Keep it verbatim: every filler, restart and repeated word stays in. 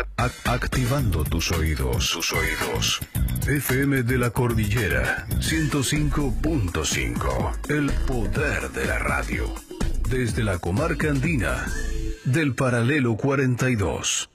Activando tus oídos. Tus oídos. F M de la Cordillera ciento cinco punto cinco. El poder de la radio. Desde la comarca andina del Paralelo cuarenta y dos.